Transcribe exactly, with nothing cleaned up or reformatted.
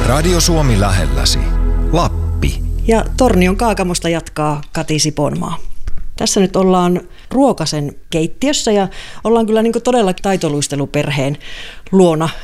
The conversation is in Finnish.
Radio Suomi lähelläsi. Lappi. Ja Tornion Kaakamosta jatkaa Kati Siponmaa. Tässä nyt ollaan Ruokasen keittiössä ja ollaan kyllä niin kuin todella taitoluisteluperheen luona